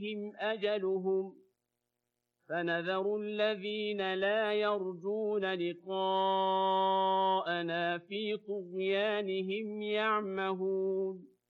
عليهم أجلهم فنذر الذين لا يرجون لقاءنا في طغيانهم يعمهون